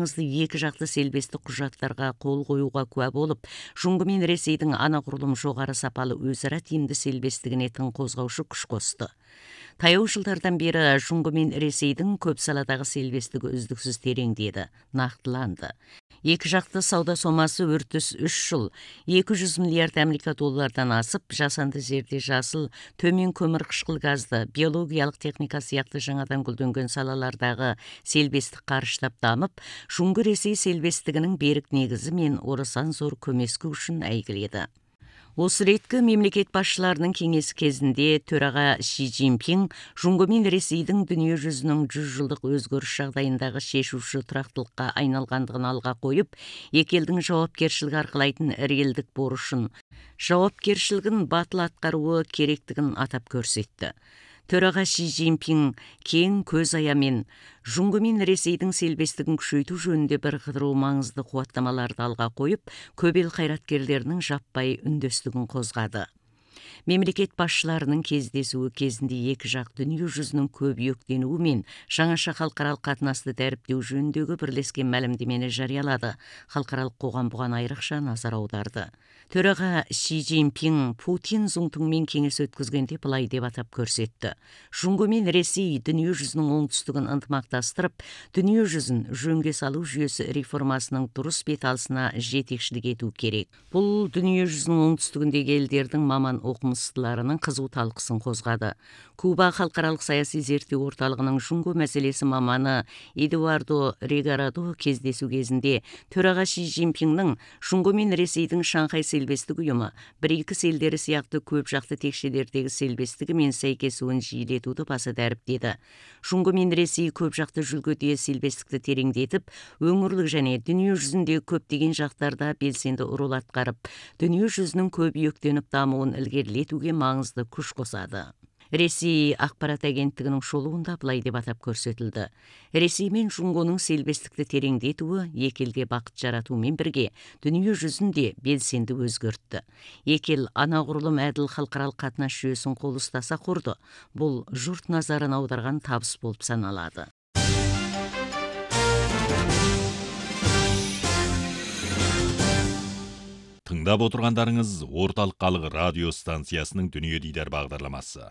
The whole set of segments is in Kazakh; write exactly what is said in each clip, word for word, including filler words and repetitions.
маңызды екі жақты селбестік құжаттарға қол қоюға куә болып, Жұңғы мен Ресейдің анағұрлым жоғары сапалы өзара тиімді селбестігіне тың қозғаушы күш қосты. Таяу жылдардан бері Жұңғы мен Ресейдің көп саладағы селбестігі үздіксіз тереңдеді, нақтыланды. Екі жақты сауда сомасы үртіс үш жыл екі жүз миллиард Америка доллардан асып, жасанды жерде жасыл, төмен көмір қышқыл газды, биологиялық техника сияқты жаңадан гүлденген салалардағы селбестік қарыштап дамып, Жұңғы Ресей селбестігінің берік негізі мен орасан зор көмескі үшін әйгіледі. Осы реткі мемлекет басшыларының кеңесі кезінде төраға Ши Цзиньпин Жұңғы мен Ресейдің дүние жүзінің жүз жылдық өзгеріс жағдайындағы шешуші тұрақтылыққа айналғандығын алға қойып, екі елдің жауапкершілігі арқылайтын ірі елдік борышын, жауапкершілігін батыл атқаруы керектігін атап көрсетті. Төраға Ши Цзиньпин кең көз аямен Жұңғы мен Ресейдің селбестігін күшейту жөнінде бір қыдыру маңызды қуаттамаларды алға қойып, көп ел қайраткерлерінің жаппай үндестігін қозғады. Мемлекет басшыларының кездесуі кезінде екі жақ дүние жүзінің көбейектенуі мен жаңаша халықаралық қатынасты дәріптеу жөніндегі бірлескен мәлімдемені жариялады. Халықаралық қоғам бұған айрықша назар аударды. Төраға Ши Цзиньпин Путин Зуңтыңмен кеңес өткізгенде былай деп атап көрсетті. Жұңғы мен Ресей дүние жүзінің оңтүстігін ынтымақтастырып, дүние жүзін жөнге салу жүйесі реформасының дұрыс бет алысына жетекшілік ету керек. Бұл дүние жүзінің оңтүстігіндегі елдердің маман оқымыстыларының қызу талқысын қозғады. Куба халықаралық саяси зерттеу орталығының Жұңғы мәселесі маманы Эдуардо Регарадо кездесу кезінде төраға Ши Цзиньпиннің Жұңғы мен Ресейдің Шанхай селбестік ұйымы бір-екі елдері сияқты көп жақты текшелердегі селбестігі мен сәйкесуін жиілетуді баса дәріптеді. Жұңғы мен Ресей көп жақты жүлгеде селбестікті тереңдетіп, өңірлік және дүние жүзінде көптеген жақтарда белсенді рөл атқарып, дүние жүзінің көбейектеніп дамуын ілгерілетуге маңызды күш қосады. Ресей ақпарат агенттігінің шолуында былай деп атап көрсетілді. Ресей мен Жұңғының селбестікті тереңдетуі екі елде бақыт жаратумен бірге дүние жүзінде белсенді өзгертті. Екі ел анағұрлым әділ халықаралық қатынас жүйесін қол ұстаса құрды. Бұл жұрт назарын аударған табыс болып саналады. Тыңдап отырғандарыңыз орталық халық радио станциясының дүние дидар бағдарламасы.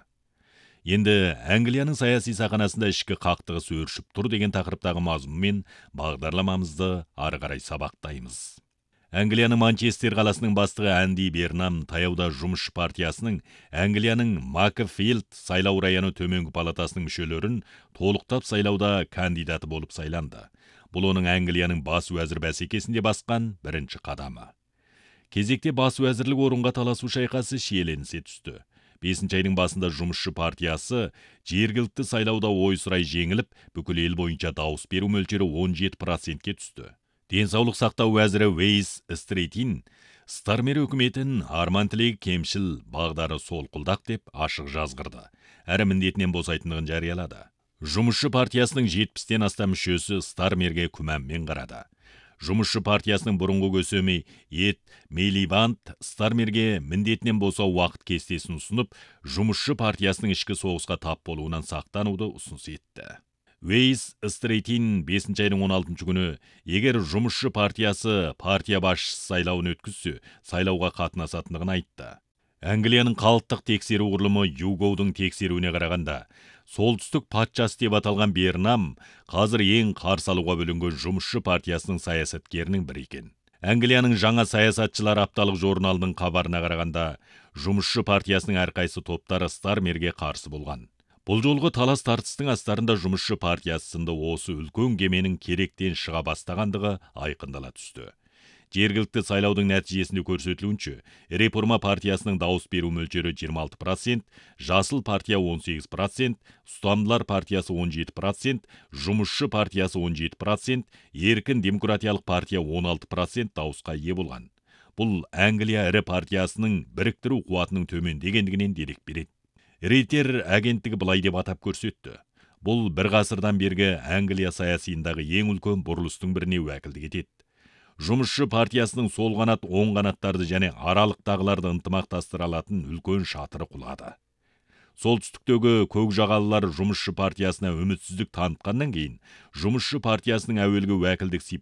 Енді Англияның саяси сахнасында ішкі қақтығыс өршіп тұр деген тақырыптағы мазмұнмен бағдарламамызды ары қарай сабақтаймыз. Англияның Манчестер қаласының бастығы Анди Бернам таяуда жұмысшы партиясының Англияның Макфилд сайлау районы төменгі палатасының мүшелерін толықтап сайлауда кандидаты болып сайланды. Бұл оның Англияның бас уәзір бәсекесінде басқан бірінші қадамы. Кезекте бас уәзірлік орынға таласу шайқасы шиеленісе түсті. бесінші айдың басында жұмысшы партиясы жергілікті сайлауда ой сұрай жеңіліп, бүкіл ел бойынша дауыс беру мөлшері он жеті процентке түсті. Денсаулық сақтау уәзірі Уэйс Стритин Стармер үкіметін арман тілегі кемшіл, бағдары солқылдақ деп ашық жазғырды. Әрі міндетінен босайтындығын жариялады. Жұмысшы партиясының жетпістен астам мүшесі Стармерге күмәнмен қарады. Жұмысшы партиясының бұрынғы көсемі Эд Милибанд Стармерге міндетінен босау уақыт кестесін ұсынып, жұмысшы партиясының ішкі соғысқа тап болуынан сақтануды ұсыныс етті. Уэйс Стритин бесінші айдың он алтыншы күні, егер жұмысшы партиясы партия басшысы сайлауын өткізсе, сайлауға қатынасатындығын айтты. Англияның қалыптық тексеру құрылымы Югоудың тексеруіне қарағанда, солтүстік патшасы деп аталған Бернам қазір ең қарсы алуға бөлінген жұмысшы партиясының саясаткерінің бірі екен. Англияның жаңа саясатшылар апталық журналының хабарына қарағанда, жұмысшы партиясының әрқайсы топтары Стармерге қарсы болған. Бұл жолғы талас тартыстың астарында жұмысшы партиясы сынды осы үлкен кеменің керектен шыға бастағандығы айқындала түсті. Жергілікті сайлаудың нәтижесінде көрсетілуінше, Реформа партиясының дауыс беру мөлшері жиырма алты процент, Жасыл партия он сегіз процент, Ұстамдылар партиясы он жеті процент, Жұмысшы партиясы он жеті процент, Еркін демократиялық партия он алты процент дауысқа ие болған. Бұл Англия ірі партиясының біріктіру қуатының төмендегендігінен дерек береді. Рейтер агенттігі былай деп атап көрсетті. Бұл бір ғасырдан бергі Англия саясиындағы ең үлкен бұрылыстың біріне уәкілдік етеді. Жұмысшы партиясының сол қанат, оң қанаттарды және аралықтағыларды ынтымақтастыра алатын үлкен шатыры құлады. Солтүстіктегі көк жағалылар жұмысшы партиясына үмітсіздік танытқаннан кейін, жұмысшы партиясының әуелгі уәкілдік сипат